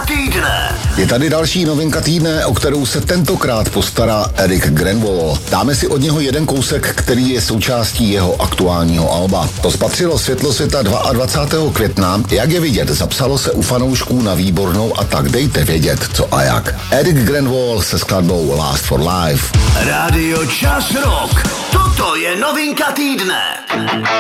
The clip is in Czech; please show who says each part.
Speaker 1: týdne.
Speaker 2: Je tady další novinka týdne, o kterou se tentokrát postará Eric Grenvall. Dáme si od něho jeden kousek, který je součástí jeho aktuálního alba. To spatřilo světlo světa 22. května. Jak je vidět, zapsalo se u fanoušků na výbornou a tak dejte vědět, co a jak. Eric Grenvall se skladbou Last for Life.
Speaker 1: Rádio Čas Rock. Toto je novinka týdne.